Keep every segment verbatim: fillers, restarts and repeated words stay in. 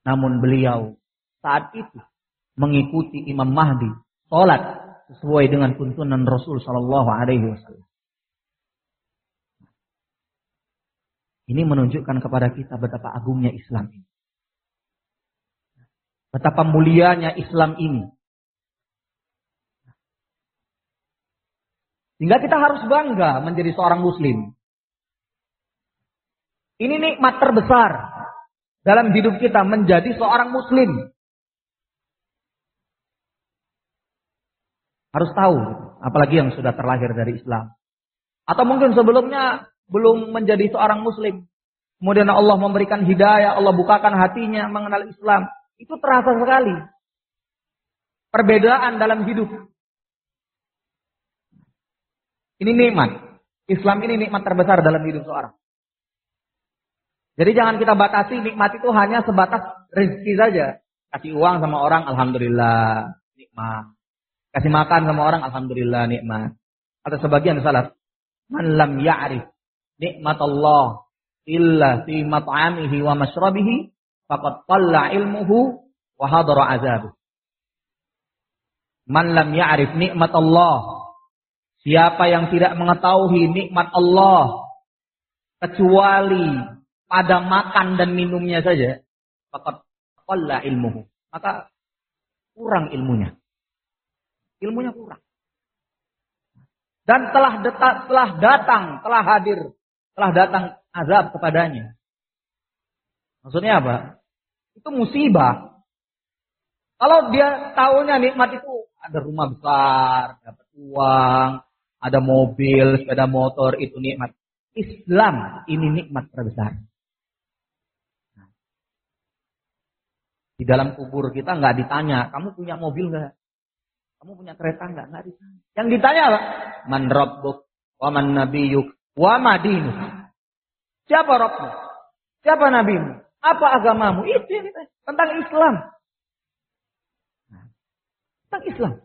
Namun beliau saat itu mengikuti Imam Mahdi sholat sesuai dengan tuntunan Rasul Shallallahu Alaihi Wasallam. Ini menunjukkan kepada kita betapa agungnya Islam ini. Betapa mulianya Islam ini. Sehingga kita harus bangga menjadi seorang muslim. Ini nikmat terbesar dalam hidup kita menjadi seorang muslim. Harus tahu, apalagi yang sudah terlahir dari Islam. Atau mungkin sebelumnya belum menjadi seorang muslim. Kemudian Allah memberikan hidayah, Allah bukakan hatinya mengenal Islam. Itu terasa sekali. Perbedaan dalam hidup. Ini nikmat. Islam ini nikmat terbesar dalam hidup seorang. Jadi jangan kita batasi nikmat itu hanya sebatas rezeki saja. Kasih uang sama orang, alhamdulillah, nikmat. Kasih makan sama orang, alhamdulillah, nikmat. Atau sebagian salaf, man lam ya'rif nikmat Allah illa fi mat'amihi wa mashrabihi faqad qalla ilmuhu wa hadara azabuh. Man lam ya'rif nikmat Allah, siapa yang tidak mengetahui nikmat Allah kecuali pada makan dan minumnya saja, faqad qalla ilmuhu, maka kurang ilmunya. Ilmunya kurang. Dan telah datang, telah datang, telah hadir, telah datang azab kepadanya. Maksudnya apa? Itu musibah. Kalau dia tahunya nikmat itu ada rumah besar, dapat uang, ada mobil, sepeda motor, itu nikmat. Islam ini nikmat terbesar. Di dalam kubur kita nggak ditanya, kamu punya mobil nggak? Kamu punya kereta nggak? Nggak ditanya. Yang ditanya apa? Man rabbuk, wa man nabiyyuk, wa ma dinuk. Siapa Rabbmu? Siapa nabimu? Apa agamamu? Itu yang ditanya. Tentang Islam. Nah, tentang Islam.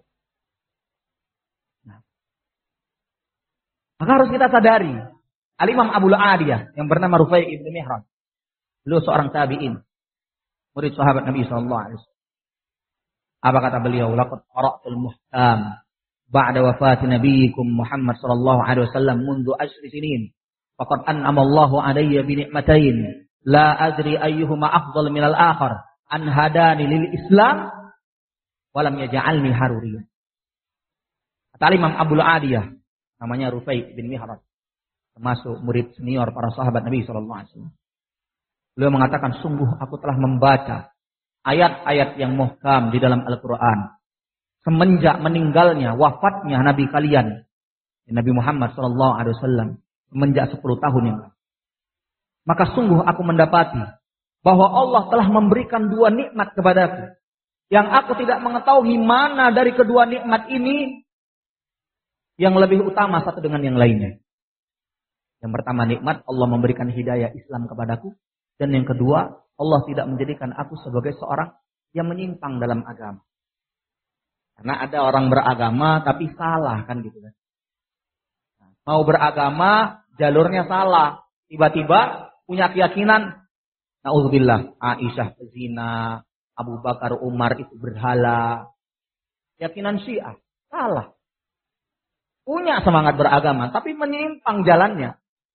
Nah. Maka harus kita sadari. Al-Imam Abu Aliyah yang bernama Rufai ibn Mihran. Beliau seorang tabi'in. Murid sahabat Nabi sallallahu alaihi wasallam. Apa kata beliau? Laqad qara'tul muhkam ba'da wafati nabiyikum Muhammad sallallahu alaihi wasallam mundu ashri sinin. Faqad an'ama Allahu alayya bi ni'matain la adri ayyuhuma afdal minal akhar. An hadani lil Islam wa lam yaj'alni haruriyyan. Kata Imam Abu Aliyah, namanya Rufai bin Mihran, termasuk murid senior para sahabat Nabi sallallahu alaihi wasallam. Beliau mengatakan, sungguh aku telah membaca ayat-ayat yang muhkam di dalam Al-Quran semenjak meninggalnya, wafatnya Nabi kalian, Nabi Muhammad sallallahu alaihi wasallam, semenjak sepuluh tahun yang lalu. Maka sungguh aku mendapati bahwa Allah telah memberikan dua nikmat kepadaku yang aku tidak mengetahui mana dari kedua nikmat ini yang lebih utama satu dengan yang lainnya. Yang pertama nikmat Allah memberikan hidayah Islam kepadaku. Dan yang kedua, Allah tidak menjadikan aku sebagai seorang yang menyimpang dalam agama. Karena ada orang beragama tapi salah kan gitu kan. Mau beragama jalurnya salah. Tiba-tiba punya keyakinan, na'udzubillah, Aisyah zina, Abu Bakar Umar itu berhala. Keyakinan Syiah, salah. Punya semangat beragama tapi menyimpang jalannya.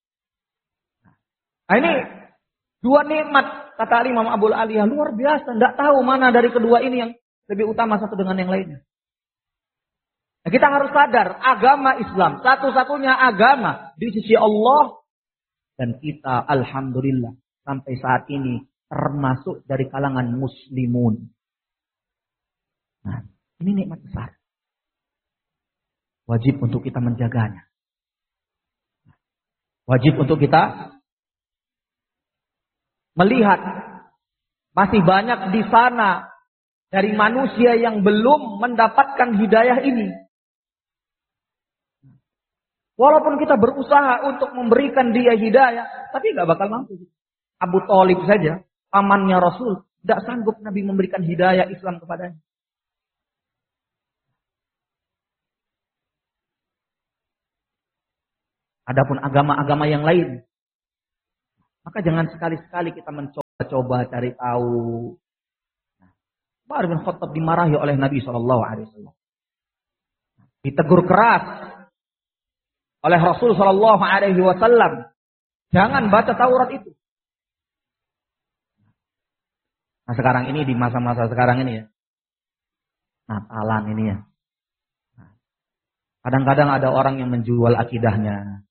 Nah ini dua nikmat, kata Imam Abu Aliyah, luar biasa. Tidak tahu mana dari kedua ini yang lebih utama satu dengan yang lainnya. Nah, kita harus sadar, agama Islam, satu-satunya agama di sisi Allah. Dan kita, alhamdulillah, sampai saat ini termasuk dari kalangan muslimun. Nah, ini nikmat besar. Wajib untuk kita menjaganya. Wajib untuk kita melihat masih banyak di sana dari manusia yang belum mendapatkan hidayah ini. Walaupun kita berusaha untuk memberikan dia hidayah, tapi gak bakal mampu. Abu Thalib saja, pamannya Rasul, tidak sanggup Nabi memberikan hidayah Islam kepadanya. Adapun agama-agama yang lain, maka jangan sekali-sekali kita mencoba-coba cari tahu. Umar bin Khattab dimarahi oleh Nabi shallallahu alaihi wasallam. Ditegur keras oleh Rasul shallallahu alaihi wasallam. Jangan baca Taurat itu. Nah sekarang ini, di masa-masa sekarang ini ya, Natalan ini ya. Kadang-kadang ada orang yang menjual akidahnya.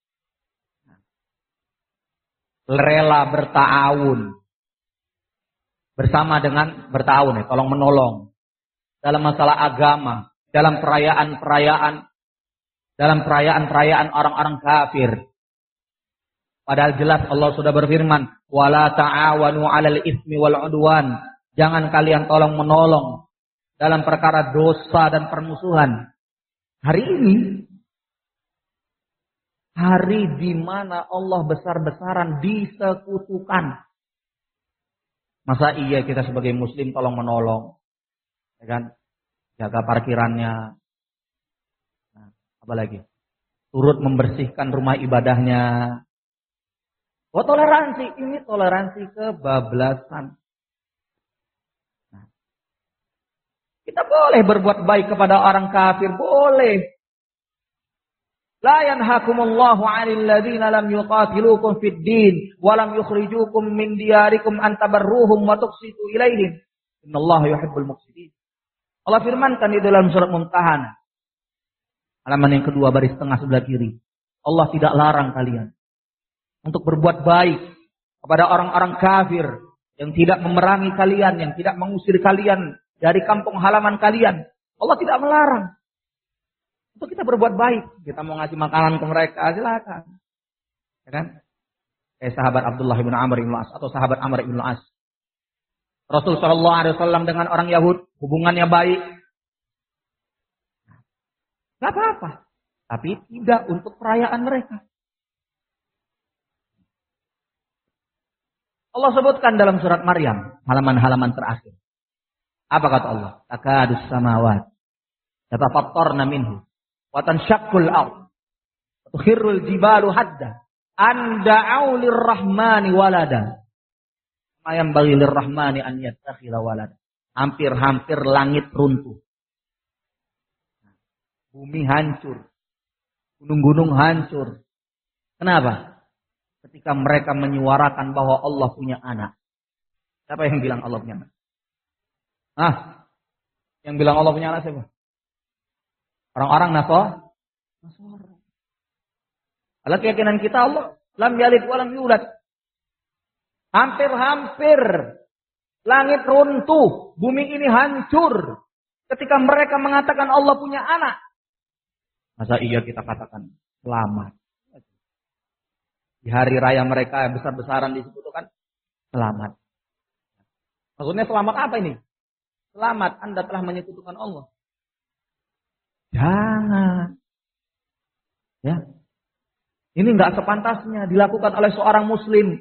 Rela bertawun. Bersama dengan bertawun ya, tolong menolong. Dalam masalah agama. Dalam perayaan-perayaan. Dalam perayaan-perayaan orang-orang kafir. Padahal jelas Allah sudah berfirman. Wala ta'awanu 'alal ismi wal 'udwan. Jangan kalian tolong menolong. Dalam perkara dosa dan permusuhan. Hari ini, hari di mana Allah besar-besaran disekutukan. Masa iya kita sebagai muslim tolong menolong, ya kan? Jaga parkirannya, nah, apa lagi? Turut membersihkan rumah ibadahnya. Oh toleransi, ini toleransi kebablasan. Kita boleh berbuat baik kepada orang kafir, boleh. La yanhakumullahu 'anil ladzina lam yuqatilukum fid din wa lam yukhrijukum min diyarikum an tabarruhum wa tuqsitu ilaihim. Innallaha yuhibbul muqsitin. Allah firmankan di dalam surat Mumtahanah. Halaman yang kedua baris tengah sebelah kiri. Allah tidak larang kalian untuk berbuat baik kepada orang-orang kafir yang tidak memerangi kalian, yang tidak mengusir kalian dari kampung halaman kalian. Allah tidak melarang untuk kita berbuat baik. Kita mau ngasih makanan ke mereka, silakan. Ya kan? Eh sahabat Abdullah bin Amr bin As atau sahabat Amr bin As. Rasul sallallahu alaihi wasallam dengan orang Yahud hubungannya baik. Enggak apa-apa. Tapi tidak untuk perayaan mereka. Allah sebutkan dalam surat Maryam, halaman-halaman terakhir. Apa kata Allah? Takadus samawat yatafattarna minhu wa tanshaqqul ard wa tukhirrul jibalu hadda an da'u lirrahmani walada. Ma yanbaghi lirrahmani an yattakhidha walada. Hampir-hampir langit runtuh. Bumi hancur. Gunung-gunung hancur. Kenapa? Ketika mereka menyuarakan bahwa Allah punya anak. Siapa yang bilang Allah punya anak? Ah, yang bilang Allah punya anak siapa? Orang-orang Nasara. Nasara. Kalau keyakinan kita Allah lam yalid wa lam yulad. Hampir-hampir langit runtuh, bumi ini hancur ketika mereka mengatakan Allah punya anak. Masa iya kita katakan selamat? Di hari raya mereka yang besar-besaran disebutkan selamat. Maksudnya selamat apa ini? Selamat, Anda telah menyekutukan Allah. Jangan. Ya. Ini enggak sepantasnya dilakukan oleh seorang muslim.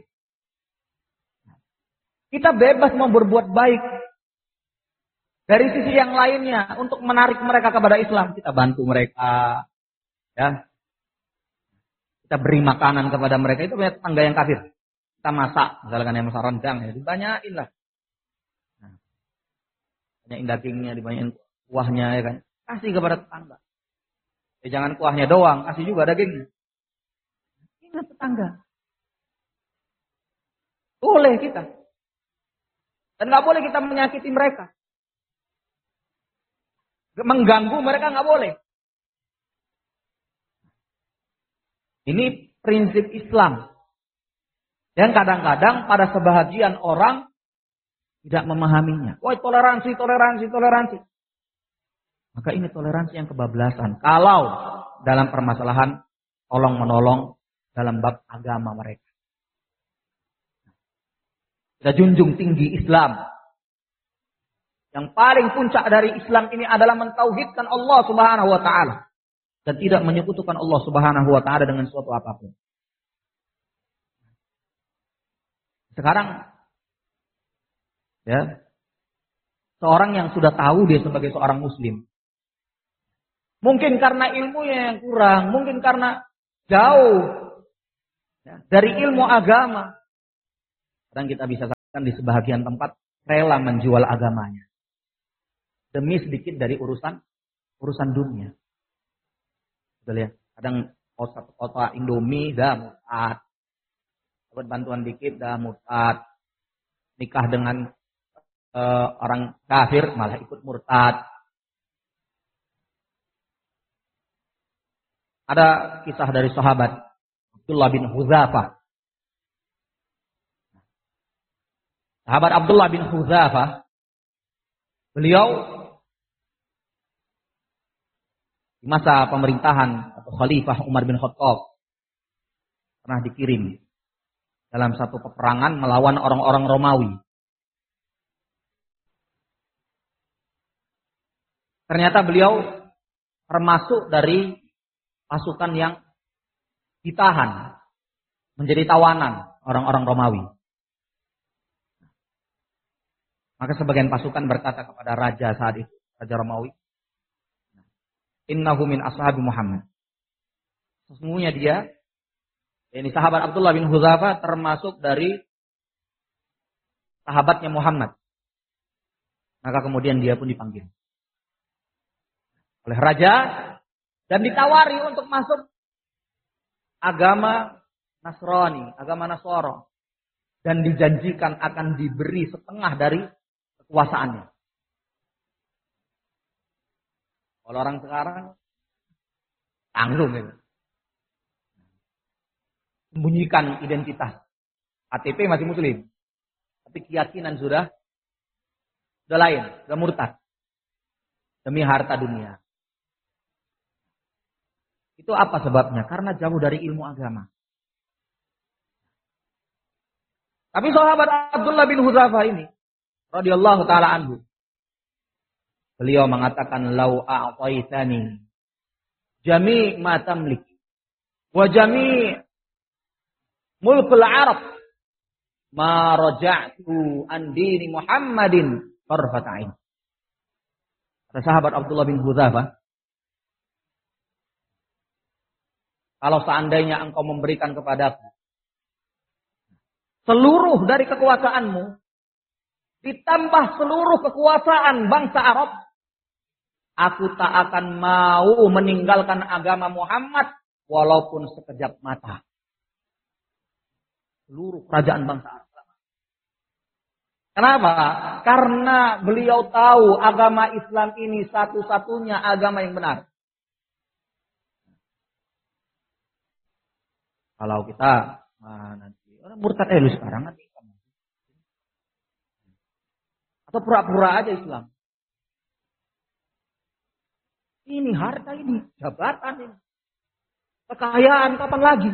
Kita bebas mau berbuat baik. Dari sisi yang lainnya, untuk menarik mereka kepada Islam, kita bantu mereka. Ya. Kita beri makanan kepada mereka. Itu banyak tetangga yang kafir. Kita masak, misalkan yang masak rendang, ya dibanyakin lah. Banyakin dagingnya, dibanyakin kuahnya, ya kan. Kasih kepada tetangga. Ya, jangan kuahnya doang, kasih juga dagingnya. Ingat tetangga. Boleh kita. Dan nggak boleh kita menyakiti mereka. Mengganggu mereka nggak boleh. Ini prinsip Islam. Dan kadang-kadang pada sebahagian orang tidak memahaminya. Wah, toleransi, toleransi, toleransi. Maka ini toleransi yang kebablasan. Kalau dalam permasalahan tolong menolong dalam bab agama mereka. Kita junjung tinggi Islam. Yang paling puncak dari Islam ini adalah mentauhidkan Allah Subhanahu wa taala dan tidak menyekutukan Allah Subhanahu wa taala dengan suatu apapun. Sekarang ya, seorang yang sudah tahu dia sebagai seorang muslim, mungkin karena ilmunya yang kurang, mungkin karena jauh ya, dari ilmu agama, kadang kita bisa katakan di sebahagian tempat rela menjual agamanya. demi sedikit dari urusan urusan dunia. Betul ya? Kadang kota Indomie dah murtad. Dapat bantuan dikit dah murtad. Nikah dengan uh, orang kafir malah ikut murtad. Ada kisah dari sahabat Abdullah bin Hudzafah. Sahabat Abdullah bin Hudzafah, beliau di masa pemerintahan atau Khalifah Umar bin Khattab pernah dikirim dalam satu peperangan melawan orang-orang Romawi. Ternyata beliau termasuk dari pasukan yang ditahan menjadi tawanan orang-orang Romawi. Maka sebagian pasukan berkata kepada raja saat itu, Raja Romawi, "Innahu min ashabi Muhammad." Sesungguhnya dia, ini sahabat Abdullah bin Hudzafah termasuk dari sahabatnya Muhammad. Maka kemudian dia pun dipanggil oleh raja dan ditawari untuk masuk agama Nasrani, agama Nasoro, dan dijanjikan akan diberi setengah dari kekuasaannya. Kalau orang sekarang tanggung gitu. Sembunyikan identitas. K T P masih muslim, tapi keyakinan sudah sudah lain, sudah murtad demi harta dunia. Itu apa sebabnya? Karena jauh dari ilmu agama. Tapi sahabat Abdullah bin Hudzafah ini, radhiyallahu taala anhu, beliau mengatakan, "Lau a'taitani jami' ma tamlik wa jami' mulkul Arab ma raja'tu an dini Muhammadin tarfat ain." Kata sahabat Abdullah bin Hudzafah, kalau seandainya engkau memberikan kepadaku seluruh dari kekuasaanmu, ditambah seluruh kekuasaan bangsa Arab, aku tak akan mau meninggalkan agama Muhammad walaupun sekejap mata. Seluruh kerajaan bangsa Arab. Kenapa? Karena beliau tahu agama Islam ini satu-satunya agama yang benar. Kalau kita nah, nanti orang murtad eh lu sekarang nanti atau pura-pura aja Islam. Ini harta ini, jabatan ini, kekayaan kapan lagi?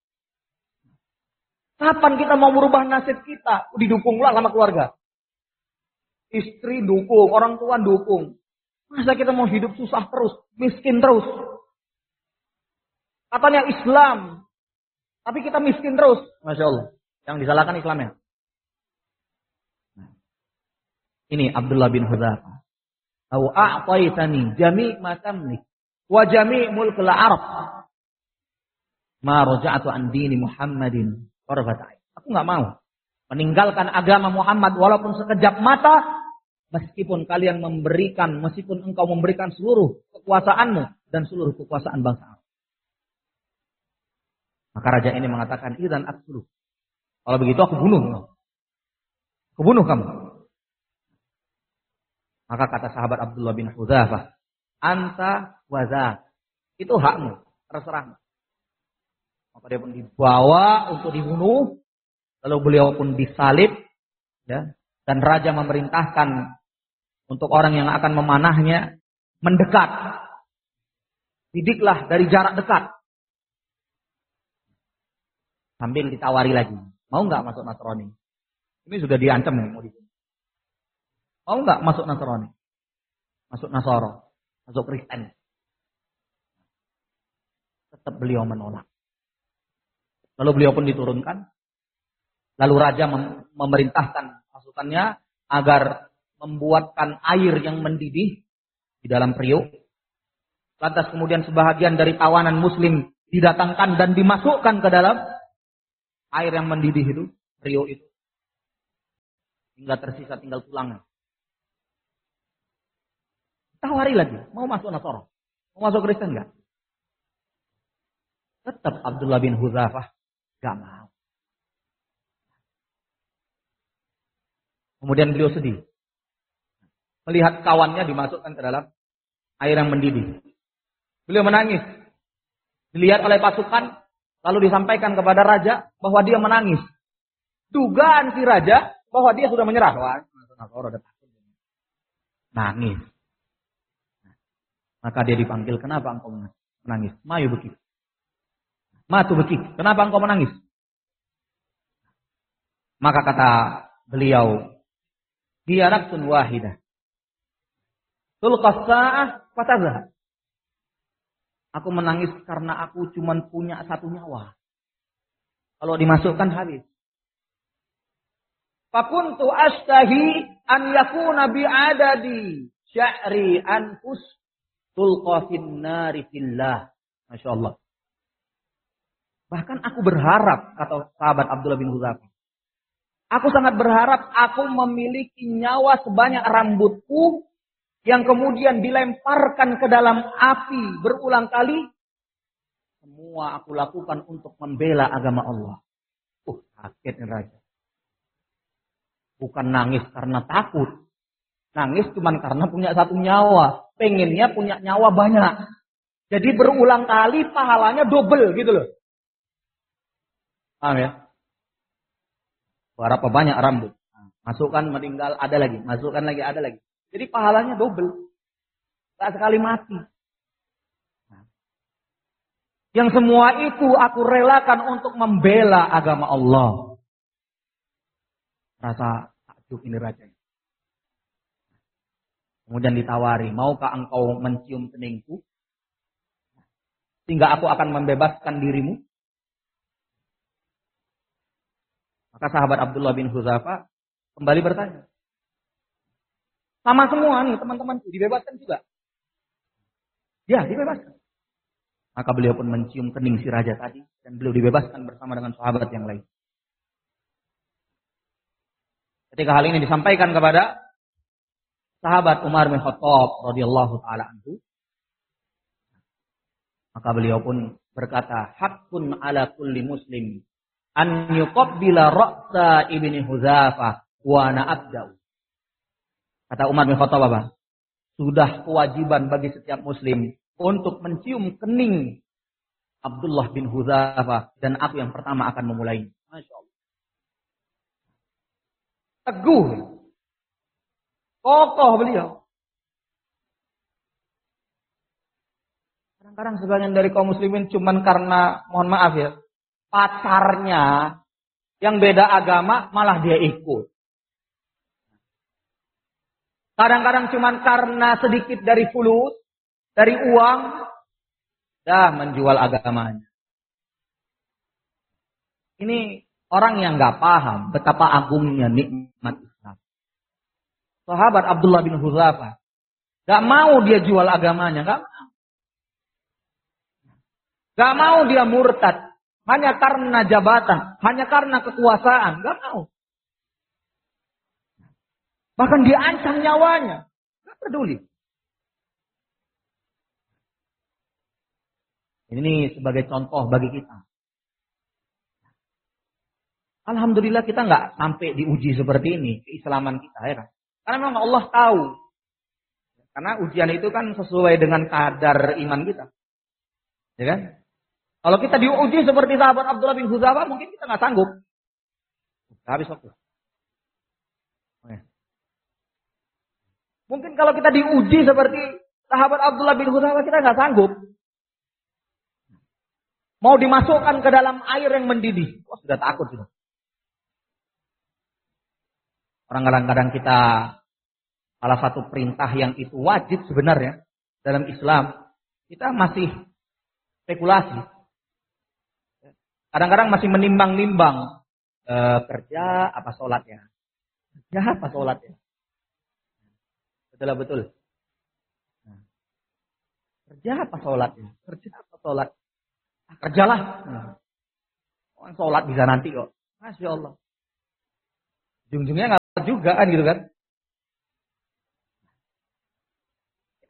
Kapan kita mau merubah nasib kita? Didukung pula sama keluarga. Istri dukung, orang tua dukung. Masa kita mau hidup susah terus, miskin terus? Katanya Islam, tapi kita miskin terus. Masya Allah. Yang disalahkan Islamnya. Nah, ini Abdullah bin Hudzafah. Au a'taitani jami' ma tamlik wa jami' mulkul Arab ma raja'tu an dini Muhammadin tarfat ain. Aku enggak mau meninggalkan agama Muhammad walaupun sekejap mata, meskipun kalian memberikan, meskipun engkau memberikan seluruh kekuasaanmu dan seluruh kekuasaan bangsa Arab. Maka raja ini mengatakan, "Idzan aqtulu." Kalau begitu aku bunuh kamu. Aku bunuh kamu. Maka kata sahabat Abdullah bin Hudzafah, "Anta wa dzak." Itu hakmu, terserahmu. Maka dia pun dibawa untuk dibunuh, lalu beliau pun disalib, ya, dan raja memerintahkan untuk orang yang akan memanahnya mendekat. Didiklah dari jarak dekat. Sambil ditawari lagi, mau nggak masuk Nasrani? Ini sudah diancam ya, mau dibunuh. Mau nggak masuk Nasrani? Masuk Nasoro, masuk Kristen? Tetap beliau menolak. Lalu beliau pun diturunkan. Lalu raja mem- memerintahkan pasukannya agar membuatkan air yang mendidih di dalam periuk. Lantas kemudian sebahagian dari tawanan Muslim didatangkan dan dimasukkan ke dalam air yang mendidih itu, periuk itu. Hingga tersisa tinggal tulangnya. Tawari lagi, mau masuk Nasara, mau masuk Kristen enggak? Tetap Abdullah bin Hudzafah enggak mau. Kemudian beliau sedih melihat kawannya dimasukkan ke dalam air yang mendidih. Beliau menangis. Dilihat oleh pasukan, lalu disampaikan kepada raja bahwa dia menangis. Dugaan si raja bahwa dia sudah menyerah. Wah, nangis. Maka dia dipanggil, kenapa engkau menangis? Mayu bekik. Matu bekik. Kenapa engkau menangis? Maka kata beliau, dia nafsun wahidah. Tulqas sa'ah fatazah. Aku menangis karena aku cuma punya satu nyawa. Kalau dimasukkan habis. Fakuntu astahi an yakuna bi'adadi sya'ri anfus tulqa fin nari fillah. Masya Allah. Bahkan aku berharap, kata sahabat Abdullah bin Hudzafah, aku sangat berharap aku memiliki nyawa sebanyak rambutku yang kemudian dilemparkan ke dalam api berulang kali. Semua aku lakukan untuk membela agama Allah. Uh, sakit nih raja. Bukan nangis karena takut. Nangis cuma karena punya satu nyawa. Pengennya punya nyawa banyak. Jadi berulang kali pahalanya double gitu loh. Paham ya? Berapa banyak rambut. Masukkan meninggal ada lagi. Masukkan lagi ada lagi. Jadi pahalanya double. Tak sekali mati. Yang semua itu aku relakan untuk membela agama Allah. Rasa takjub ini raja. Kemudian ditawari, maukah engkau mencium keningku? Sehingga aku akan membebaskan dirimu. Maka sahabat Abdullah bin Hudzafah kembali bertanya. Sama semua nih teman-temanku, dibebaskan juga. Ya, dibebaskan. Maka beliau pun mencium kening si raja tadi. Dan beliau dibebaskan bersama dengan sahabat yang lain. Ketika hal ini disampaikan kepada sahabat Umar bin Khattab radhiyallahu taala anhu, maka beliau pun berkata, "Haqqun ala kulli muslim an yuqabbila ra'sa ibni Hudzafah wa ana abda'u." Kata Umar bin Khattab apa? Sudah kewajiban bagi setiap muslim untuk mencium kening Abdullah bin Hudzafah dan aku yang pertama akan memulai. Masya Allah. Teguh. Kokoh beliau. Kadang-kadang sebagian dari kaum muslimin cuman karena, mohon maaf ya, pacarnya yang beda agama malah dia ikut. Kadang-kadang cuman karena sedikit dari fulus, dari uang, dah menjual agamanya. Ini orang yang gak paham betapa agungnya nikmat Islam. Sahabat Abdullah bin Hudzafah gak mau dia jual agamanya, gak mau. Gak mau dia murtad hanya karena jabatan, hanya karena kekuasaan, gak mau. Bahkan dia ancam nyawanya, gak peduli. Ini sebagai contoh bagi kita. Alhamdulillah kita nggak sampai diuji seperti ini keislaman kita, ya kan? Karena memang Allah tahu. Karena ujian itu kan sesuai dengan kadar iman kita, ya kan? Kalau kita diuji seperti sahabat Abdullah bin Hudzafah, mungkin kita nggak sanggup. Habis waktu. Mungkin kalau kita diuji seperti sahabat Abdullah bin Hudzafah, kita nggak sanggup. Mau dimasukkan ke dalam air yang mendidih. Wah, sudah takut sudah. Orang kadang-kadang kita, salah satu perintah yang itu wajib sebenarnya dalam Islam, kita masih spekulasi. Kadang-kadang masih menimbang-nimbang e, kerja apa sholatnya. Kerja apa sholatnya. Betul betul. Nah, kerja apa sholatnya. Kerja apa sholat. Ah, kerjalah. Nah, orang sholat bisa nanti kok. Masya Allah. Ujung-ujungnya nggak juga kan gitu kan.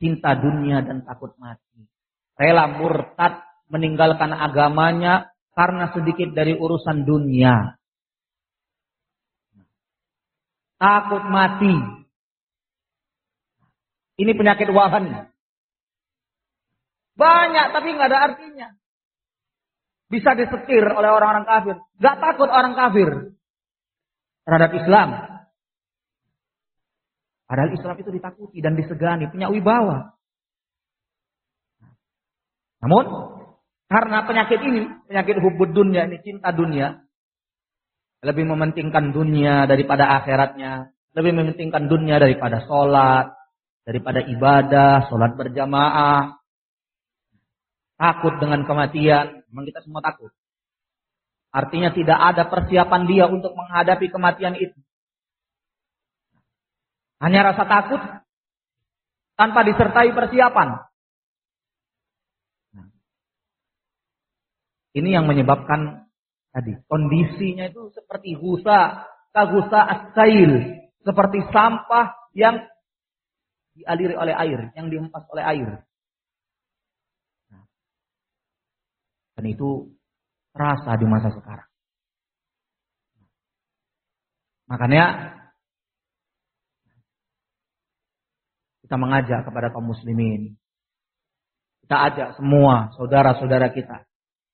cinta dunia dan takut mati. Rela murtad meninggalkan agamanya karena sedikit dari urusan dunia. Takut mati. Ini penyakit wahan. Banyak tapi nggak ada artinya. Bisa disetir oleh orang-orang kafir. Gak takut orang kafir terhadap Islam. Padahal Islam itu ditakuti dan disegani, punya wibawa. Namun karena penyakit ini, penyakit hubud dunia ini, cinta dunia, lebih mementingkan dunia daripada akhiratnya, lebih mementingkan dunia daripada sholat, daripada ibadah, sholat berjamaah. Takut dengan kematian, memang kita semua takut. Artinya tidak ada persiapan dia untuk menghadapi kematian itu. Hanya rasa takut tanpa disertai persiapan. Nah, ini yang menyebabkan tadi kondisinya itu seperti husa, kagusa as-sail, seperti sampah yang dialiri oleh air, yang dihempas oleh air. Nah, dan itu terasa di masa sekarang. Makanya kita mengajak kepada kaum muslimin. Kita ajak semua saudara-saudara kita.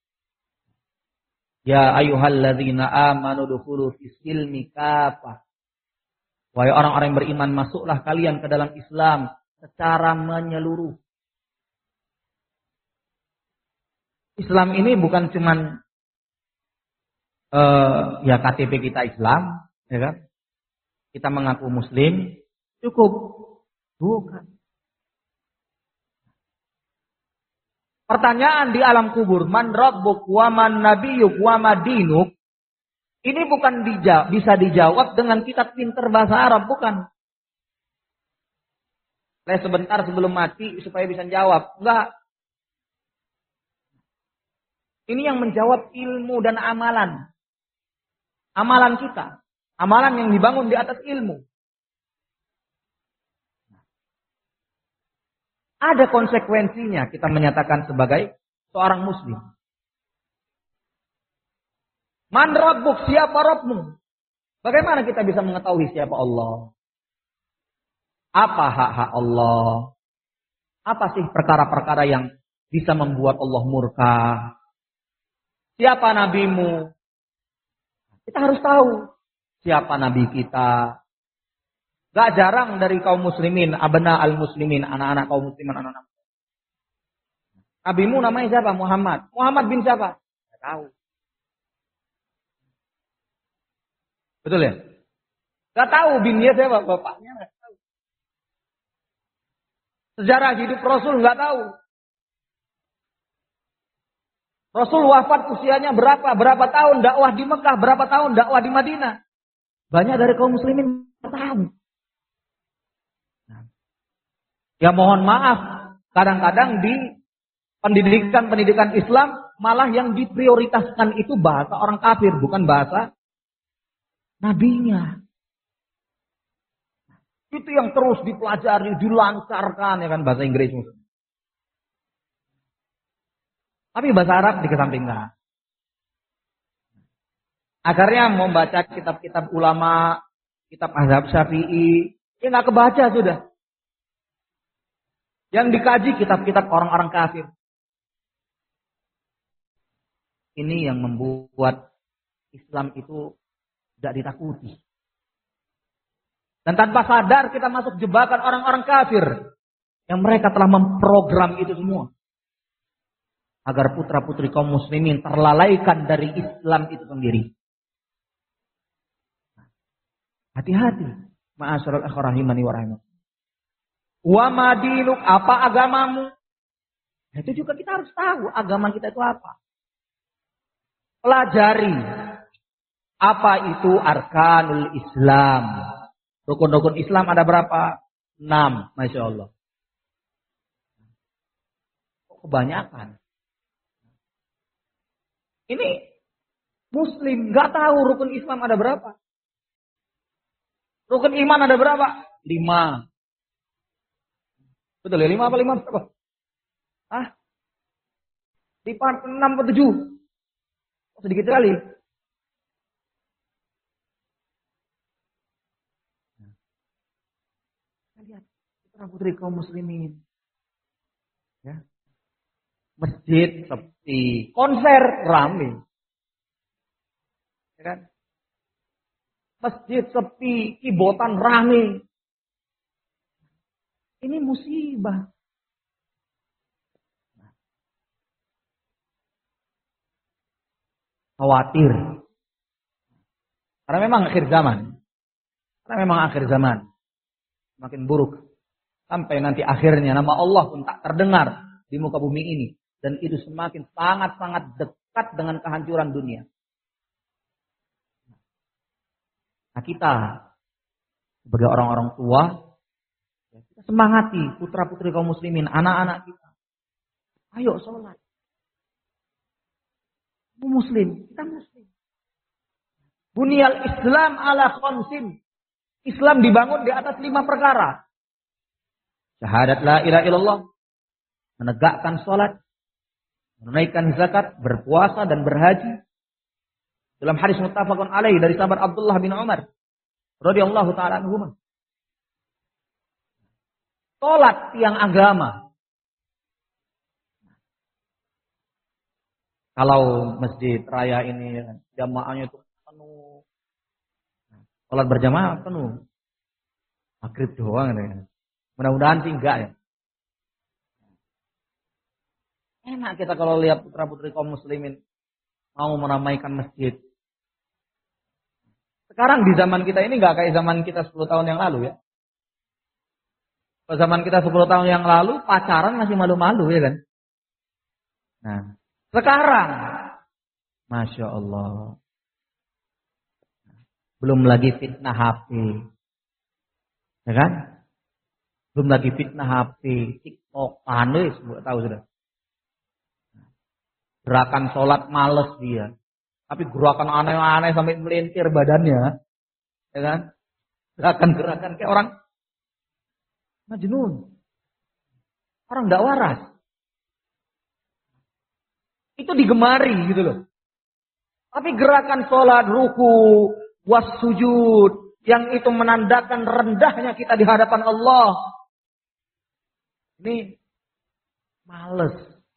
Ya ayyuhalladzina amanu dukhulu fis silmi kafah. Wahai orang-orang yang beriman, masuklah kalian ke dalam Islam secara menyeluruh. Islam ini bukan cuman uh, ya K T P kita Islam, ya kan? Kita mengaku muslim, cukup. Bukan. Pertanyaan di alam kubur, man rabbuk wa man nabiyyuk wa ma dinuk, ini bukan dija- bisa dijawab dengan kita pinter bahasa Arab, bukan. Les sebentar sebelum mati supaya bisa jawab. Enggak. Ini yang menjawab ilmu dan amalan. Amalan kita. Amalan yang dibangun di atas ilmu. Ada konsekuensinya kita menyatakan sebagai seorang muslim. Man rabbuk, siapa Rabbmu? Bagaimana kita bisa mengetahui siapa Allah? Apa hak-hak Allah? Apa sih perkara-perkara yang bisa membuat Allah murka? Siapa nabimu? Kita harus tahu siapa nabi kita. Gak jarang dari kaum muslimin, abna al-muslimin, anak-anak kaum muslimin, anak-anak. Nabimu namanya siapa? Muhammad. Muhammad bin siapa? Gak tahu. Betul ya? Gak tahu bin dia siapa? Bapaknya gak tahu. Sejarah hidup Rasul gak tahu. Rasul wafat usianya berapa? Berapa tahun dakwah di Mekah? Berapa tahun dakwah di Madinah? Banyak dari kaum muslimin gak tahu. Ya mohon maaf, kadang-kadang di pendidikan-pendidikan Islam malah yang diprioritaskan itu bahasa orang kafir, bukan bahasa nabinya. Itu yang terus dipelajari, dilancarkan ya kan bahasa Inggris. Tapi bahasa Arab dikesampingkan. Akhirnya membaca kitab-kitab ulama, kitab mazhab Syafi'i, ya nggak kebaca sudah. Yang dikaji kitab-kitab orang-orang kafir. Ini yang membuat Islam itu tidak ditakuti. Dan tanpa sadar kita masuk jebakan orang-orang kafir. Yang mereka telah memprogram itu semua. Agar putra-putri kaum muslimin terlalaikan dari Islam itu sendiri. Hati-hati. Ma'asyiral ikhwah rahimani wa rahimakumullah. Wa madinuk, apa agamamu? Nah, itu juga kita harus tahu agama kita itu apa. Pelajari apa itu arkanul Islam. Rukun-rukun Islam ada berapa? Enam, Masya Allah. Kebanyakan. Ini Muslim gak tahu rukun Islam ada berapa. Rukun iman ada berapa? Lima. Betul ya, lima apa lima berapa? Ah, lipat enam atau tujuh? Sedikit sekali. Kita lihat putra putri kaum muslimin. Ya. Masjid sepi, konser ramai. Ya kan? Masjid sepi, kibotan ramai. Ini musibah. Khawatir. Karena memang akhir zaman. Karena memang akhir zaman. Makin buruk. Sampai nanti akhirnya nama Allah pun tak terdengar di muka bumi ini. Dan itu semakin sangat-sangat dekat dengan kehancuran dunia. Nah kita sebagai orang-orang tua, kita semangati putra-putri kaum muslimin, anak-anak kita. Ayo sholat. Muslim, kita muslim. Bunyal Islam ala khamsin. Islam dibangun di atas lima perkara. Syahadat la ilaha illallah, menegakkan sholat, menunaikan zakat, berpuasa dan berhaji. Dalam hadis muttafaqun alaih dari sahabat Abdullah bin Umar radhiyallahu taala anhuma. Sholat tiang agama. Kalau masjid raya ini jamaahnya itu penuh, sholat berjamaah penuh, maghrib doang ya. Mudah-mudahan sih enggak ya. Enak kita kalau lihat putra putri kaum muslimin mau meramaikan masjid. Sekarang di zaman kita ini enggak kayak zaman kita sepuluh tahun yang lalu ya. Pada zaman kita sepuluh tahun yang lalu pacaran masih malu-malu ya kan. Nah. Sekarang, Masya Allah, belum lagi fitnah H P, ya kan? Belum lagi fitnah H P, TikTok, panis, tahu sudah. Gerakan sholat males dia, tapi gerakan aneh-aneh sampai melintir badannya, ya kan? Gerakan-gerakan kayak orang majnun, orang tidak waras. Itu digemari gitu loh. Tapi gerakan sholat, ruku, wassujud, yang itu menandakan rendahnya kita di hadapan Allah. Ini males.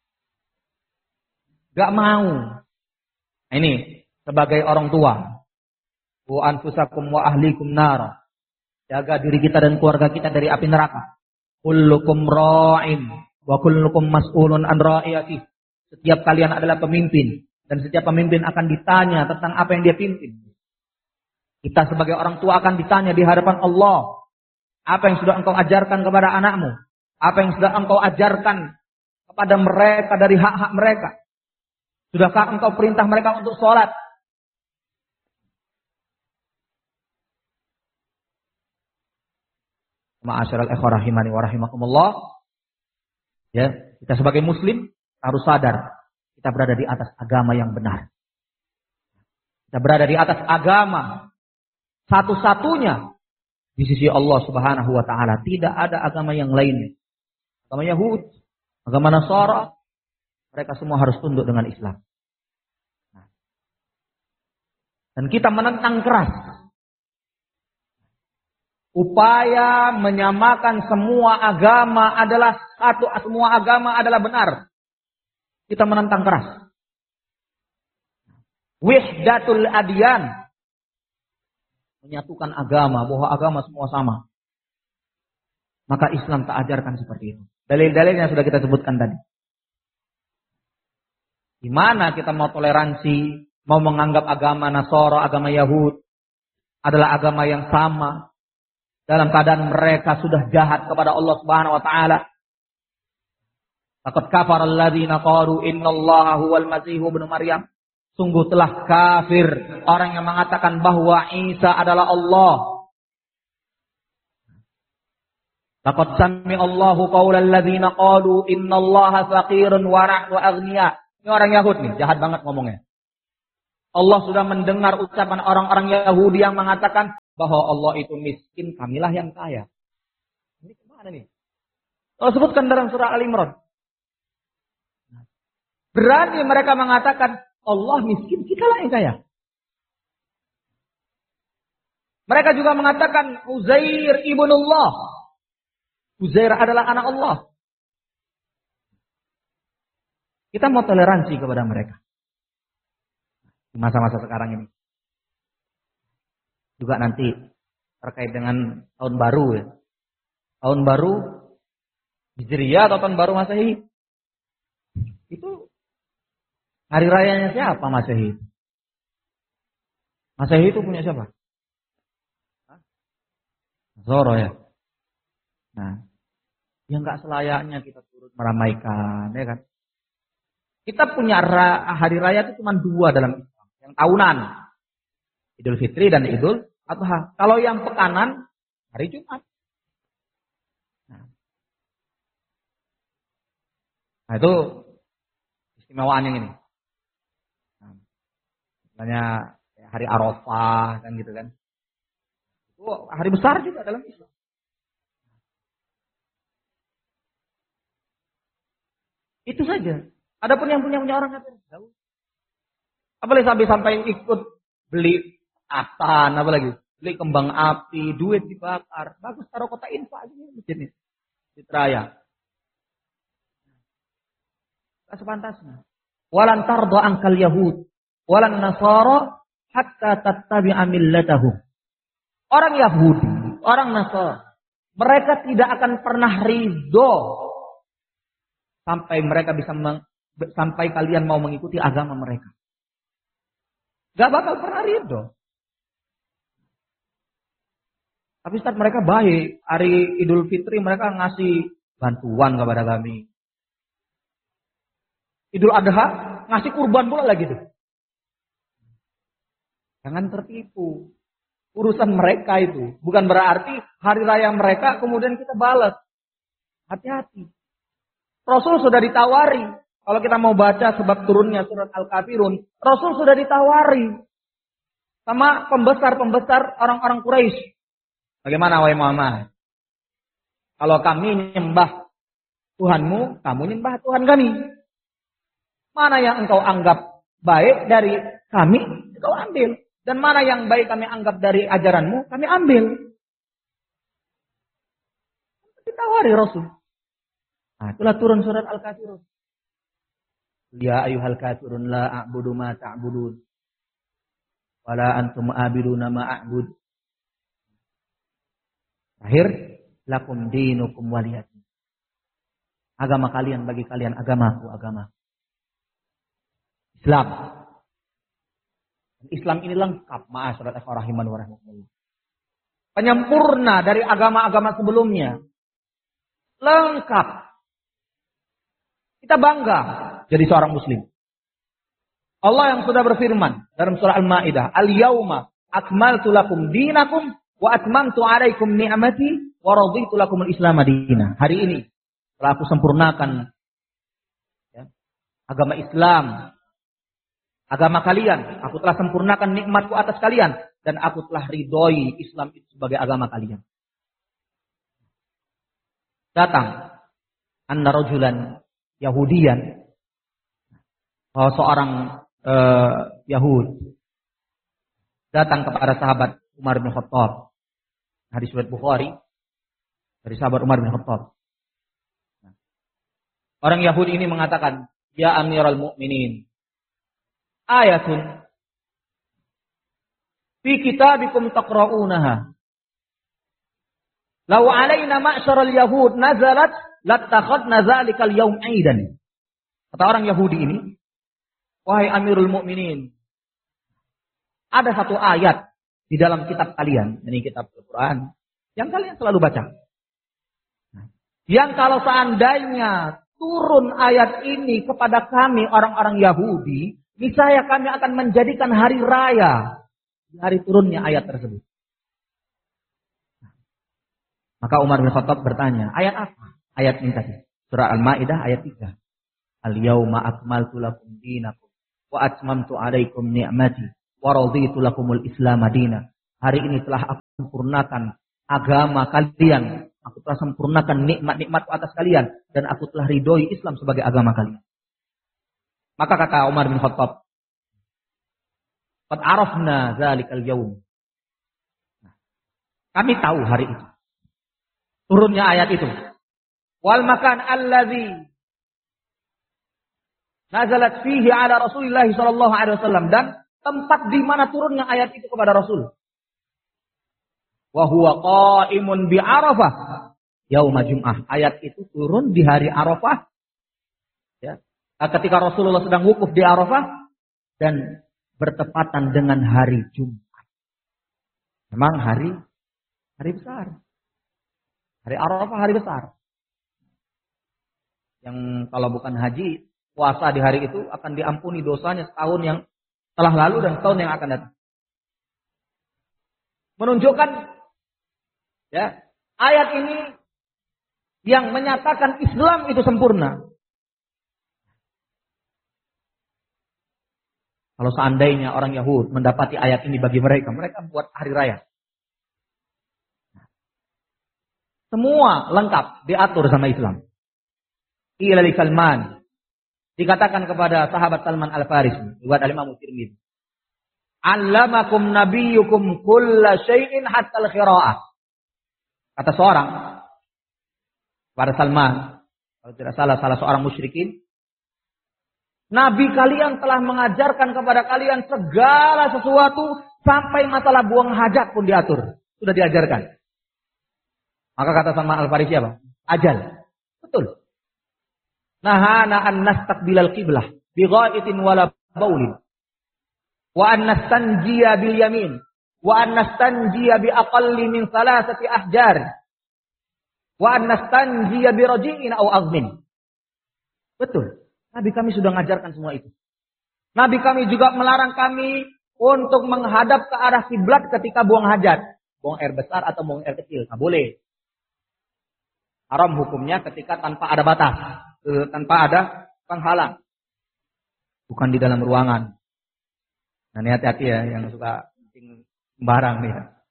Gak mau. Nah, ini sebagai orang tua. Wa anfusakum wa ahlikum nar. Jaga diri kita dan keluarga kita dari api neraka. Kullukum ra'in wa kullukum mas'ulun an ra'iyatih. Setiap kalian adalah pemimpin. Dan setiap pemimpin akan ditanya tentang apa yang dia pimpin. Kita sebagai orang tua akan ditanya di hadapan Allah. Apa yang sudah engkau ajarkan kepada anakmu? Apa yang sudah engkau ajarkan kepada mereka dari hak-hak mereka? Sudahkah engkau perintah mereka untuk sholat? Ma'asyiral ikhwah rahimani wa rahimakumullah. Ya, kita sebagai muslim harus sadar, kita berada di atas agama yang benar. Kita berada di atas agama satu-satunya di sisi Allah Subhanahu wa taala. Tidak ada agama yang lainnya. Agama Yahud, agama Nasara, mereka semua harus tunduk dengan Islam. Dan kita menentang keras upaya menyamakan semua agama adalah satu, semua agama adalah benar. Kita menentang keras. Wihdatul adyan. Menyatukan agama, bahwa agama semua sama. Maka Islam tak ajarkan seperti itu. Dalil-dalilnya sudah kita sebutkan tadi. Di mana kita mau toleransi, mau menganggap agama Nasara, agama Yahud adalah agama yang sama. Dalam keadaan mereka sudah jahat kepada Allah Subhanahu wa taala. Laqad kafara alladziina qalu innallaha huwal masiihu ibnu Maryam. Sungguh telah kafir orang yang mengatakan bahwa Isa adalah Allah. Laqad sami'allahu qaulal ladziina qalu innallaha faqirun wa nahnu aghniya. Ini orang Yahud nih, jahat banget ngomongnya. Allah sudah mendengar ucapan orang-orang Yahudi yang mengatakan bahwa Allah itu miskin, kamilah yang kaya. Ini kemana nih? Allah sebutkan dalam surah Al-Imran. Berani mereka mengatakan Allah miskin, kitalah yang kaya. Mereka juga mengatakan Uzair ibnullah. Uzair adalah anak Allah. Kita mau toleransi kepada mereka. Di masa-masa sekarang ini. Juga nanti terkait dengan tahun baru ya. Tahun baru Hijriah atau tahun baru Masehi. Itu hari rayanya siapa Masehi? Masehi itu punya siapa? Zoro ya. Nah, yang nggak selayaknya kita turut meramaikan, ya kan? Kita punya hari raya itu cuma dua dalam Islam, yang tahunan, Idul Fitri dan Idul Adha. Kalau yang pekanan, hari Jumat. Nah, nah itu istimewaan yang ini. Nah, misalnya hari Arafah kan gitu kan. Itu hari besar juga dalam Islam. Itu saja. Adapun yang punya punya orang kata jauh. Apalagi sampai sampai ikut beli asan, apalagi beli kembang api, duit dibakar. Bagus taruh kota infak aja masjid ini. Di Raya. Tak sepantasnya. Walan tarda angkal yahud, walan nasara hatta tattabi'a millatahum. Orang Yahudi, orang Nasara, mereka tidak akan pernah ridho sampai mereka bisa meng, sampai kalian mau mengikuti agama mereka. Gak bakal pernah ridho. Tapi Ustaz, mereka baik. Hari Idul Fitri mereka ngasih bantuan kepada kami. Idul Adha ngasih kurban pula lagi tuh. Jangan tertipu. Urusan mereka itu. Bukan berarti hari raya mereka kemudian kita balas. Hati-hati. Rasul sudah ditawari. Kalau kita mau baca sebab turunnya surat Al-Kafirun. Rasul sudah ditawari. Sama pembesar-pembesar orang-orang Quraisy. Bagaimana wahai Muhammad? Kalau kami nyembah Tuhanmu, kamu nyembah Tuhan kami. Mana yang engkau anggap baik dari kami, engkau ambil. Dan mana yang baik kami anggap dari ajaranmu, kami ambil. Ditawari Rasul. Nah, itulah turun surat Al-Kafirun. Ya ayyuhal kafirun la a'budu ma ta'budun. Wa la antum a'biduna ma a'bud. Akhir, lakum dinukum waliyadin. Agama kalian bagi kalian, agamaku, agama. Islam. Islam ini lengkap, ma'asyiral ikhwah rahiman wa rahimakumullah. Penyempurna dari agama-agama sebelumnya. Lengkap. Kita bangga jadi seorang muslim. Allah yang sudah berfirman dalam surah Al-Maidah, "Al-yauma akmaltu lakum dinakum wa atmamtu 'alaikum ni'mati wa raditu lakumul Islam madina." Hari ini telah aku sempurnakan ya, agama Islam. Agama kalian, aku telah sempurnakan nikmatku atas kalian. Dan aku telah ridhoi Islam itu sebagai agama kalian. Datang anna rajulan Yahudian. Oh, seorang uh, Yahud. Datang kepada sahabat Umar bin Khattab. Hadis riwayat Bukhari. Dari sahabat Umar bin Khattab. Orang Yahudi ini mengatakan, "Ya Amirul Mukminin, ayatun fi kitabikum taqra'unaha. Law 'alaina ma'syaral yahud nazalat lattakhadna dzalikal yaum 'aidan." Kata orang Yahudi ini, "Wahai Amirul Mukminin, ada satu ayat di dalam kitab kalian, ini kitab Al-Qur'an, yang kalian selalu baca. Yang kalau seandainya turun ayat ini kepada kami orang-orang Yahudi, niscaya kami akan menjadikan hari raya di hari turunnya ayat tersebut." Maka Umar bin Khattab bertanya, ayat apa? Ayat ini tadi. Surah Al-Maidah ayat tiga. "Al-yauma akmaltu lakum dinakum wa atmamtu 'alaikum ni'mati wa raditu lakumul Islam madina." Hari ini telah aku sempurnakan agama kalian Aku telah sempurnakan nikmat-nikmatku atas kalian. Dan aku telah ridhoi Islam sebagai agama kalian. Maka kata Umar bin Khattab, qad arafna dzalikal yaum. Kami tahu hari itu. Turunnya ayat itu. Wal makan alladzi nazalat fihi ala Rasulillah sallallahu alaihi wasallam, dan tempat di mana turunnya ayat itu kepada Rasul. Wa huwa qa'imun bi Arafah yauma Jum'ah. Ayat itu turun di hari Arafah. Ya. Ketika Rasulullah sedang wukuf di Arafah dan bertepatan dengan hari Jumat. Memang hari hari besar. Hari Arafah hari besar. Yang kalau bukan haji, puasa di hari itu akan diampuni dosanya setahun yang telah lalu dan setahun yang akan datang. Menunjukkan ya, ayat ini yang menyatakan Islam itu sempurna. Kalau seandainya orang Yahudi mendapati ayat ini bagi mereka, mereka buat hari raya. Semua lengkap diatur sama Islam. Ila li Salman. Dikatakan kepada sahabat Salman Al-Farisi, buat Imam Tirmidzi. Allamakum nabiyyukum kulla syai'in hatta al-qira'ah. Kata seorang pada Salman, kalau tidak salah salah seorang musyrikin, Nabi kalian telah mengajarkan kepada kalian segala sesuatu sampai masalah buang hajat pun diatur. Sudah diajarkan. Maka kata Salman Al-Farisi apa? Ajal. Betul. Nahana an nastaqbilal qiblah bi ghaitin wala baulin. Wa an nastanjiya bil yamin. Wa an nastanjiya bi aqalli min salasati ahjar. Wa an nastanjiya bi raji'in aw azmin. Betul. Nabi kami sudah mengajarkan semua itu. Nabi kami juga melarang kami untuk menghadap ke arah kiblat ketika buang hajat. Buang air besar atau buang air kecil. Nggak boleh. Haram hukumnya ketika tanpa ada batas. Eh, tanpa ada penghalang. Bukan di dalam ruangan. Nah, ini hati-hati ya yang suka kencing sembarang nih.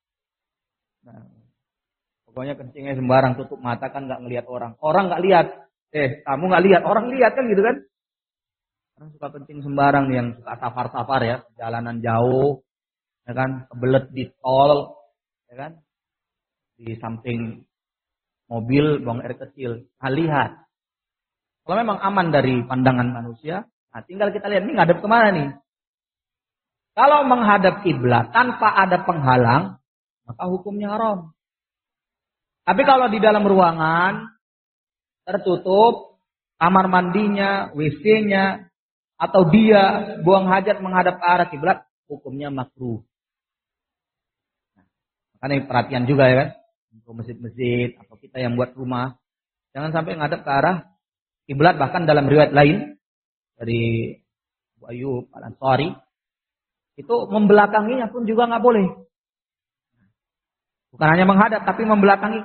Nah, pokoknya kencingnya sembarang, tutup mata kan nggak ngelihat orang. Orang nggak lihat. Eh, kamu nggak lihat, orang lihat kan gitu kan? Orang suka kencing sembarang nih, yang suka safar-safar ya, jalanan jauh, ya kan, kebelet di tol, ya kan, di samping mobil buang air kecil. Nah, lihat. Kalau memang aman dari pandangan manusia, nah tinggal kita lihat ini ngadep kemana nih. Kalau menghadap kiblat tanpa ada penghalang, maka hukumnya haram. Tapi kalau di dalam ruangan tertutup, kamar mandinya, W C-nya, atau dia buang hajat menghadap ke arah kiblat, hukumnya makruh. Nah, makanya perhatian juga ya kan, untuk masjid-masjid atau kita yang buat rumah, jangan sampai menghadap ke arah kiblat. Bahkan dalam riwayat lain dari Abu Ayyub Al-Ansari, itu membelakanginya pun juga nggak boleh. Bukan hanya menghadap, tapi membelakangi.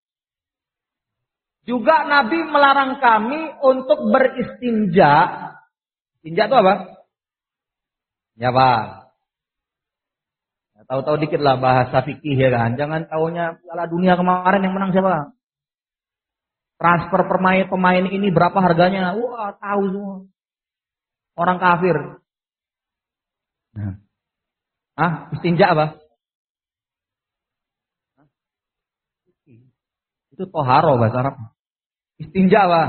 Juga Nabi melarang kami untuk beristinja. Istinja itu apa? Ya Pak. Ya, tahu-tahu dikit lah bahasa fikih ya kan. Jangan taunya Piala Dunia kemarin yang menang siapa? Transfer pemain pemain ini berapa harganya? Wah, tahu semua. Orang kafir. Nah. Ah, istinja apa? Itu toharo bahasa Arab. Istinja apa?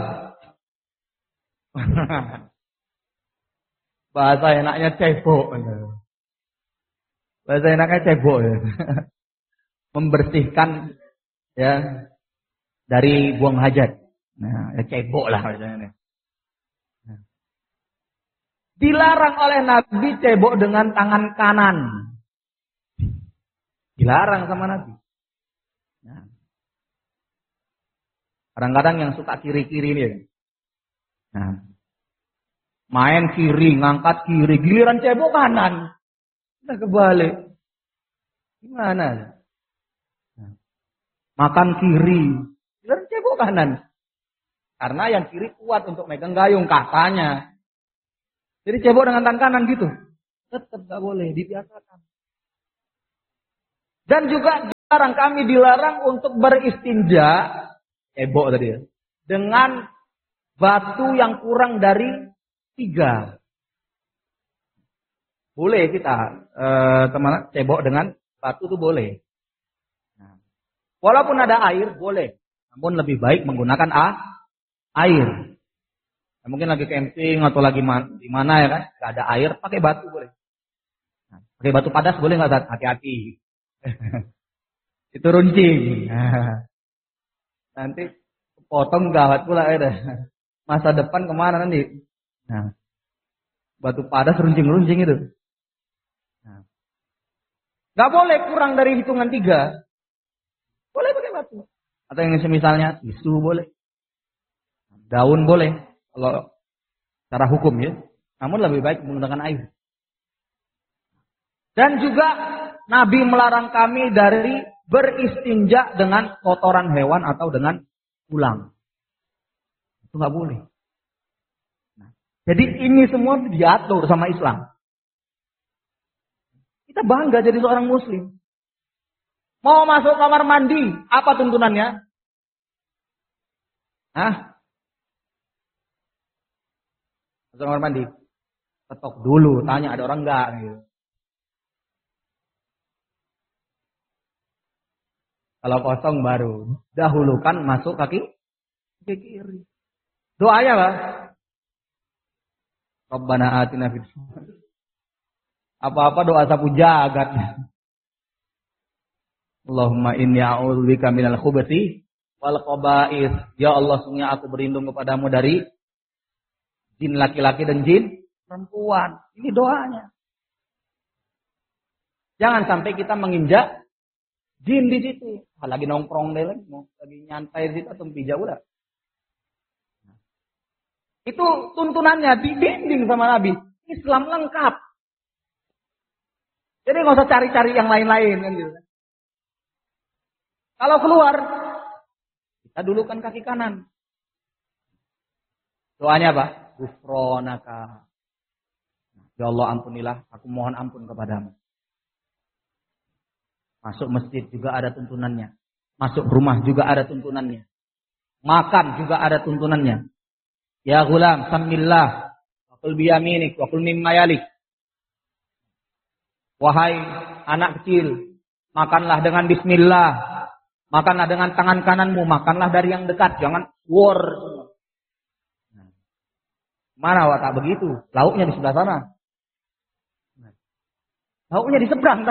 Bahasa enaknya cebok. Bahasa enaknya cebok ya. Membersihkan ya dari buang hajat. Nah, ya cebok lah bahasanya. Nah. Dilarang oleh Nabi cebok dengan tangan kanan. Dilarang sama Nabi. Nah. Kadang-kadang yang suka kiri-kiri ini. Nah. Main kiri, ngangkat kiri, giliran cebok kanan. Kita kebalik. Gimana? Nah. Makan kiri, giliran cebok kanan. Karena yang kiri kuat untuk megang gayung katanya. Jadi cebok dengan tangan kanan gitu. Tetap gak boleh, dibiasakan. Dan juga Sekarang kami dilarang untuk beristinja, cebok tadi ya, dengan batu yang kurang dari tiga. Boleh kita eh, teman cebok dengan batu itu boleh. Nah, walaupun ada air boleh, namun lebih baik menggunakan ah, air. Nah, mungkin lagi camping atau lagi man, di mana ya kan, nggak ada air, pakai batu boleh. Nah, pakai batu padas boleh nggak? Hati-hati. Itu runcing. Nah, nanti potong gawat pula ya. Masa depan kemana nanti? Nah, batu padas runcing-runcing itu. Nah, nggak boleh kurang dari hitungan tiga. Boleh pakai batu. Atau yang misalnya tisu boleh. Daun boleh. Kalau secara hukum ya. Namun lebih baik menggunakan air. Dan juga Nabi melarang kami dari beristinja dengan kotoran hewan atau dengan tulang. Itu nggak boleh. Nah, jadi ini semua diatur sama Islam. Kita bangga jadi seorang muslim. Mau masuk kamar mandi, apa tuntunannya? Hah? Masuk kamar mandi. Ketok dulu, tanya ada orang enggak gitu. Kalau kosong baru dahulukan masuk kaki kaki kiri. Doanya apa? Rabbana atina fid apa-apa doa sapu jagat. Allahumma inni a'udzubika minal khubuthi wal khaba'ith. Ya Allah, sungguh aku berlindung kepadamu dari jin laki-laki dan jin perempuan. Ini doanya. Jangan sampai kita menginjak jin di situ. Lagi nongkrong deh lagi, mau lagi nyantai di situ atau pijak udah. Itu tuntunannya dibimbing sama Nabi. Islam lengkap. Jadi nggak usah cari-cari yang lain-lain kan gitu. Kalau keluar, kita dulukan kaki kanan. Doanya apa? Gufronaka. Ya Allah ampunilah, aku mohon ampun kepadamu. Masuk masjid juga ada tuntunannya. Masuk rumah juga ada tuntunannya. Makan juga ada tuntunannya. Ya gulam, samillah. Wa kul biyaminik, wa kul mimma yalik. Wahai anak kecil, makanlah dengan bismillah. Makanlah dengan tangan kananmu. Makanlah dari yang dekat. Jangan war. Mana watak begitu? Lauknya di sebelah sana. Lauknya di seberang.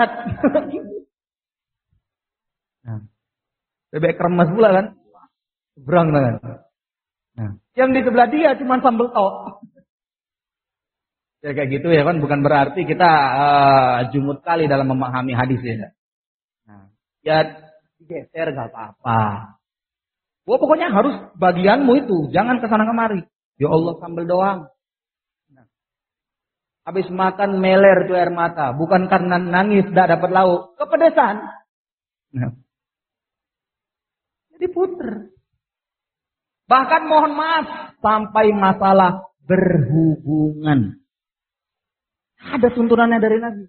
Nah, bebek kremes pula kan, seberang kan. Nah, yang di sebelah dia cuma sambal tok. Ya kayak gitu ya kan, bukan berarti kita uh, jumut kali dalam memahami hadis ya. Nah, ya digeser gak apa-apa. Wah, pokoknya harus bagianmu itu, jangan kesana kemari. Ya Allah sambal doang. Nah, habis makan meler tuh air mata, bukan karena nangis tidak dapat lauk, kepedesan. Nah. Jadi puter. Bahkan mohon maaf sampai masalah berhubungan. Ada tuntunannya dari Nabi.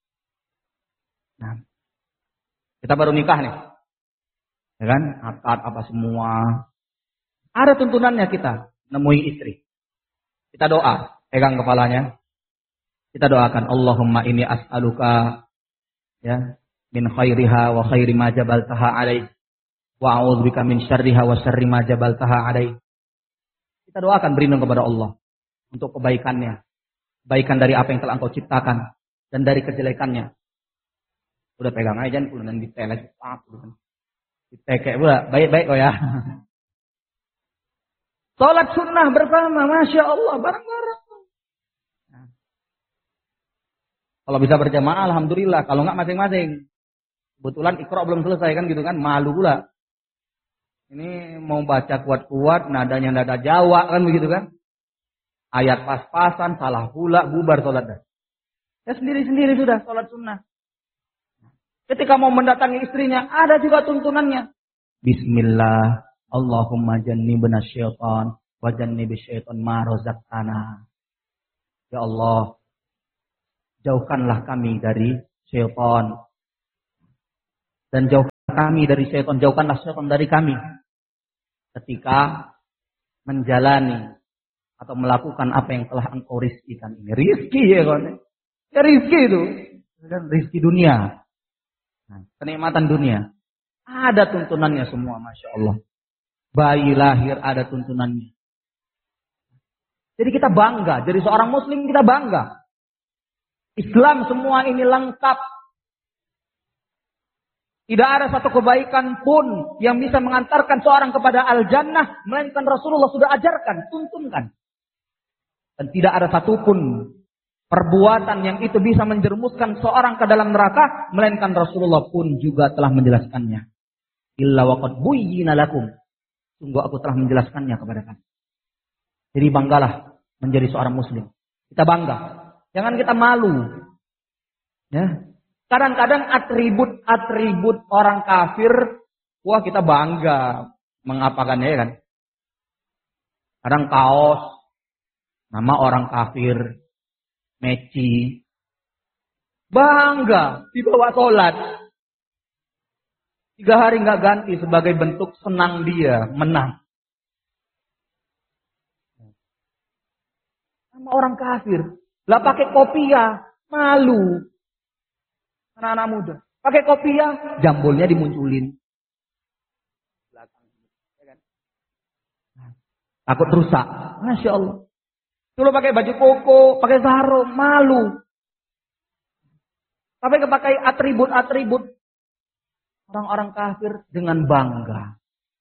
Nah, kita baru nikah nih. Ya kan? Akad apa semua. Ada tuntunannya kita nemui istri. Kita doa, pegang kepalanya. Kita doakan Allahumma inni as'aluka ya min khairiha wa khairi ma jabaltaha alaih. Wa a'udzubika min syarriha wa syarri ma jabaltaha alai. Kita doakan berlindung kepada Allah untuk kebaikannya. Kebaikan dari apa yang telah Engkau ciptakan dan dari kejelekannya. Udah pegang aja jangan dan ditelek pak gitu. Ditekek pula, baik-baik kok ya. Salat sunnah bersama, Masya Allah, bareng-bareng. Nah. Kalau bisa berjamaah alhamdulillah, kalau enggak masing-masing. Kebetulan Iqra belum selesai kan gitu kan, malu pula. Ini mau baca kuat-kuat, nadanya nada Jawa kan begitu kan. Ayat pas-pasan, salah pula, bubar sholat. Ya sendiri-sendiri sudah sholat sunnah. Ketika mau mendatangi istrinya, ada juga tuntunannya. Bismillah, Allahumma jannibna syaitan, wa jannibi syaitan ma razaqtana. Ya Allah, jauhkanlah kami dari syaitan. Dan jauh kami dari syaitan, jauhkanlah syaitan dari kami. Ketika menjalani atau melakukan apa yang telah engkau rizkikan ini. Rizki ya kawan. Ya rizki itu. Dan rizki dunia. Nah, kenikmatan dunia. Ada tuntunannya semua, Masya Allah. Bayi lahir ada tuntunannya. Jadi kita bangga. Jadi seorang muslim kita bangga. Islam semua ini lengkap. Tidak ada satu kebaikan pun yang bisa mengantarkan seorang kepada al-jannah, melainkan Rasulullah sudah ajarkan, tuntunkan. Dan tidak ada satupun perbuatan yang itu bisa menjerumuskan seorang ke dalam neraka, melainkan Rasulullah pun juga telah menjelaskannya. Illa waqad buyyina lakum. Sungguh aku telah menjelaskannya kepada kamu. Jadi banggalah menjadi seorang muslim. Kita bangga. Jangan kita malu. Ya. Kadang-kadang atribut-atribut orang kafir, wah kita bangga mengapakannya ya kan. Kadang kaos, nama orang kafir, meci, bangga dibawa sholat. Tiga hari nggak ganti sebagai bentuk senang dia menang. Nama orang kafir, lah pakai kopiah, malu. Anak-anak muda. Pakai kopiah, jambulnya dimunculin. Takut rusak. Masya Allah. Dulu pakai baju koko, pakai sarung, malu. Tapi pakai atribut-atribut orang-orang kafir dengan bangga.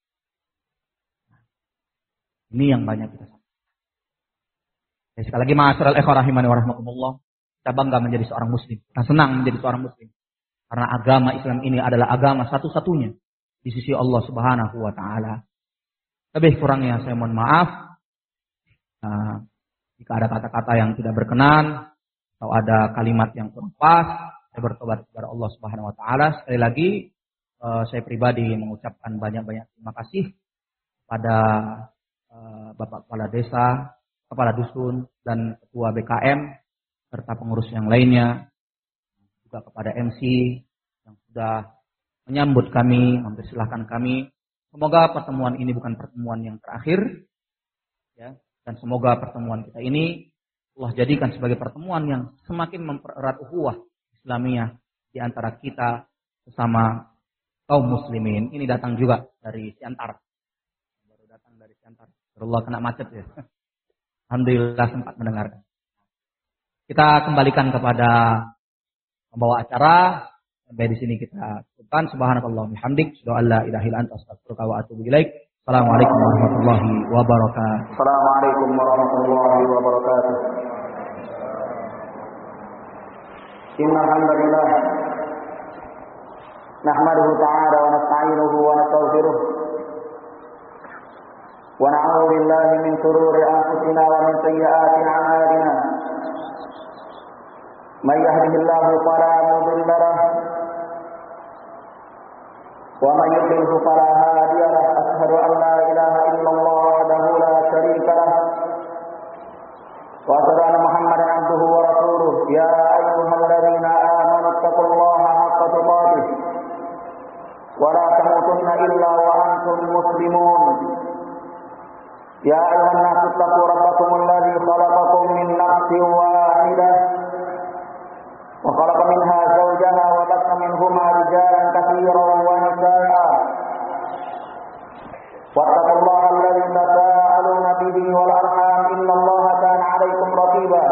Ini yang banyak kita sampaikan. Sekali lagi, ma'asyiral ikhwah rahimani wa rahmakumullah. Kita bangga menjadi seorang muslim. Kita senang menjadi seorang muslim. Karena agama Islam ini adalah agama satu-satunya di sisi Allah Subhanahu wa ta'ala. Lebih kurangnya saya mohon maaf. Nah, jika ada kata-kata yang tidak berkenan atau ada kalimat yang kurang pas, saya bertobat kepada Allah Subhanahu wa ta'ala. Sekali lagi uh, saya pribadi mengucapkan banyak-banyak terima kasih kepada uh, Bapak Kepala Desa, Kepala Dusun, dan Ketua B K M serta pengurus yang lainnya, juga kepada M C yang sudah menyambut kami, mempersilahkan kami. Semoga pertemuan ini bukan pertemuan yang terakhir, ya, dan semoga pertemuan kita ini Allah jadikan sebagai pertemuan yang semakin mempererat ukhuwah Islamiyah di antara kita sesama kaum muslimin. Ini datang juga dari Siantar, baru datang dari Siantar. Allah kena macet ya. Alhamdulillah sempat mendengarkan. Kita kembalikan kepada pembawa acara. Sampai di sini kita cukupkan. Subhanakallah bihamdik. Asyhadu an la ilaha illa anta astaghfiruka wa atubu ilaik. Assalamualaikum warahmatullahi wabarakatuh. Assalamualaikum warahmatullahi wabarakatuh. Innal hamdalillah nahmaduhu ta'ala wa nasta'inuhu wa nastaghfiruh. Wa na'udzu billahi min shururi anfusina wa min sayyiati a'malina. من يهده الله فلا مضل له ومن يضلل فلا هادي له أشهد أن لا إله إلا الله وحده لا شريك له وأشهد أن محمدا عبده ورسوله يا أيها الذين آمنوا اتقوا الله حق تقاته ولا تموتن إلا وأنتم مسلمون يا أيها الناس اتقوا ربكم الذي خلقكم من نفس واحدة وخلق منها زوجها وبث منهما رجالا كثيرا ونساء واتقوا الله الذي تساءلون به والأرحام إن الله كان عليكم رقيبا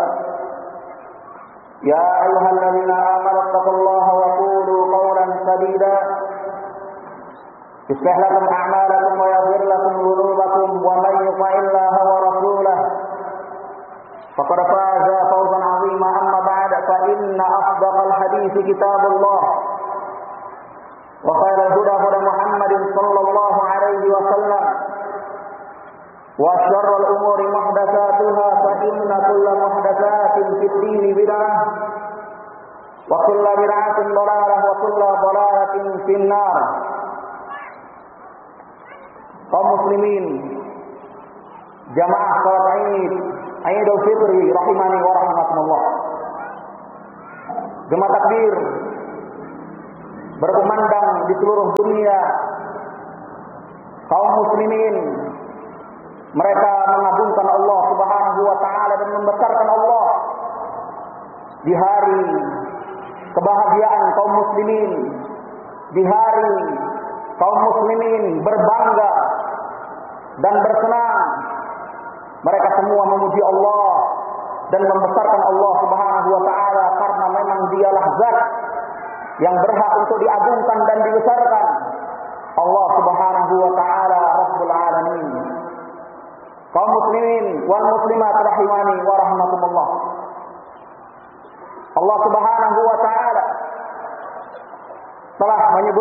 يا أيها الذين آمنوا اتقوا الله وقولوا قولا سديدا يصلح لكم أعمالكم ويغفر لكم ذنوبكم ومن يطع الله ورسوله فقد فاز فوزا عظيما. أما بعد فإن أصدق الحديث كتاب الله وخير الهدى هدى محمد صلى الله عليه وسلم وشر الأمور محدثاتها فإن كل محدثات في الدين بدعة وكل بدعة ضلالة وكل ضلالة في النار. kaum muslimin jamaah salat Id Idul Fitri rahimani wa rahmatullah. Jemaah takbir. berkumandang di seluruh dunia, kaum muslimin mereka mengagungkan Allah Subhanahu wa taala dan membesarkan Allah di hari kebahagiaan kaum muslimin, di hari kaum muslimin berbangga dan bersenang. Mereka semua memuji Allah dan membesarkan Allah Subhanahu wa taala karena memang dialah zat yang berhak untuk diagungkan dan dibesarkan. Allah Subhanahu wa taala Rabbul Alamin. Kaum muslimin wal muslimat rahimani wa rahmatullah. Allah Subhanahu wa taala telah menyebut